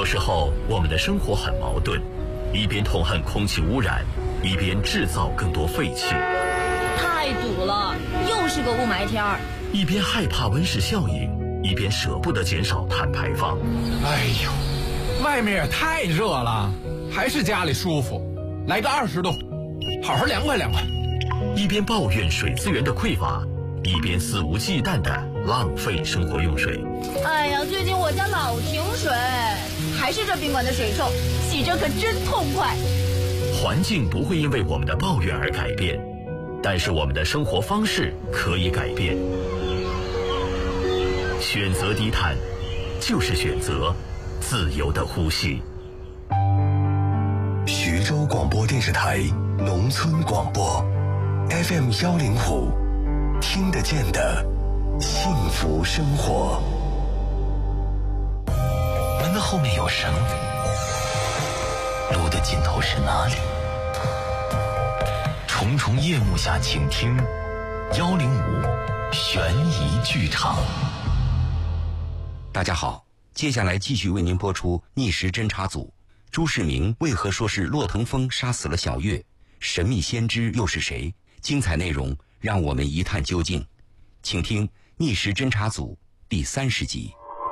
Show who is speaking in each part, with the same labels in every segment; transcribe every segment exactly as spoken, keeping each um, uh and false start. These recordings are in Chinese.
Speaker 1: 有时候我们的生活很矛盾，一边痛恨空气污染，一边制造更多废气。
Speaker 2: 太堵了，又是个雾霾天儿。
Speaker 1: 一边害怕温室效应，一边舍不得减少碳排放。
Speaker 3: 哎呦，外面也太热了，还是家里舒服。来个二十度，好好凉快凉快。
Speaker 1: 一边抱怨水资源的匮乏，一边肆无忌惮地浪费生活用水。
Speaker 2: 哎呀，最近我家老停水，还是这宾馆的水臭，洗着可真痛快。
Speaker 1: 环境不会因为我们的抱怨而改变，但是我们的生活方式可以改变。选择低碳，就是选择自由的呼吸。
Speaker 4: 徐州广播电视台农村广播 F M 幺零五，听得见的幸福生活。
Speaker 5: 门的后面有绳，路的尽头是哪里？重重夜幕下，请听幺零五悬疑剧场。
Speaker 6: 大家好，接下来继续为您播出《逆时侦查组》。朱世明为何说是骆腾峰杀死了小月？神秘先知又是谁？精彩内容让我们一探究竟。请听《逆时侦查组》第三十集。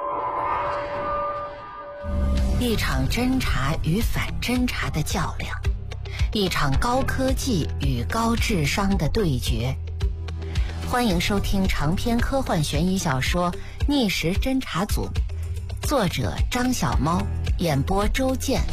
Speaker 7: 一场侦查与反侦查的较量，一场高科技与高智商的对决。欢迎收听长篇科幻悬疑小说《逆时侦查组》，作者张小猫，演播周健。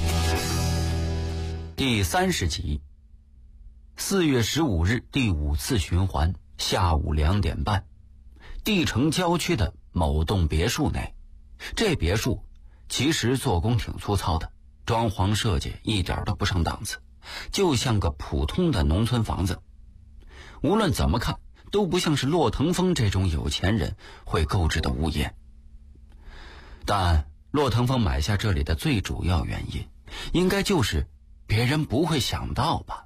Speaker 8: 第三十集。四月十五日第五次循环，下午两点半，地城郊区的某栋别墅内。这别墅其实做工挺粗糙的，装潢设计一点都不上档次，就像个普通的农村房子。无论怎么看都不像是骆腾峰这种有钱人会购置的物业。但骆腾峰买下这里的最主要原因，应该就是别人不会想到吧。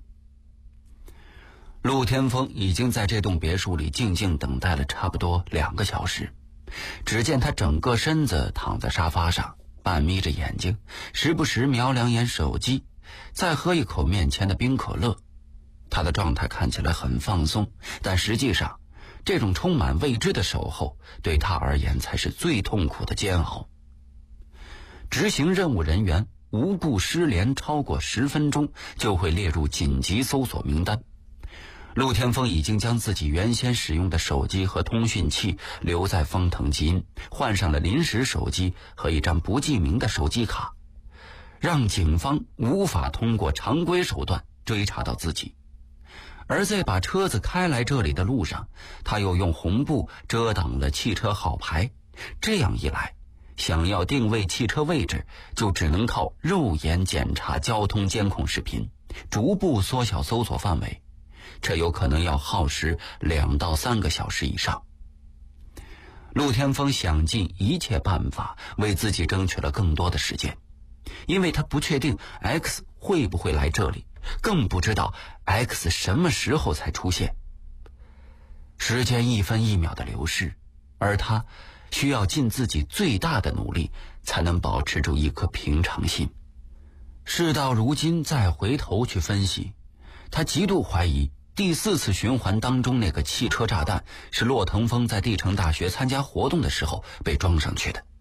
Speaker 8: 陆天峰已经在这栋别墅里静静等待了差不多两个小时。只见他整个身子躺在沙发上，半眯着眼睛，时不时瞄两眼手机，再喝一口面前的冰可乐。他的状态看起来很放松，但实际上这种充满未知的守候对他而言才是最痛苦的煎熬。执行任务人员无故失联超过十分钟就会列入紧急搜索名单。陆天峰已经将自己原先使用的手机和通讯器留在丰腾基因，换上了临时手机和一张不记名的手机卡，让警方无法通过常规手段追查到自己。而在把车子开来这里的路上，他又用红布遮挡了汽车号牌，这样一来，想要定位汽车位置就只能靠肉眼检查交通监控视频，逐步缩小搜索范围，这有可能要耗时两到三个小时以上。陆天峰想尽一切办法为自己争取了更多的时间，因为他不确定 X 会不会来这里，更不知道 X 什么时候才出现。时间一分一秒的流逝，而他需要尽自己最大的努力才能保持住一颗平常心。事到如今再回头去分析，他极度怀疑第四次循环当中那个汽车炸弹是骆腾峰在地城大学参加活动的时候被装上去的。